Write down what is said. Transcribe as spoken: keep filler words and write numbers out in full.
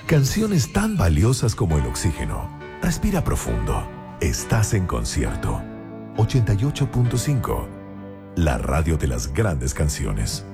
Canciones tan valiosas como el oxígeno. Respira profundo. Estás en concierto. ochenta y ocho punto cinco. La radio de las grandes canciones.